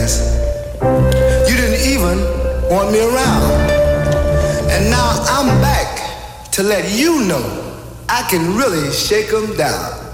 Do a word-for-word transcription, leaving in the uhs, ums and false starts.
past. You didn't even want me around. And now I'm back to let you know I can really shake 'em down.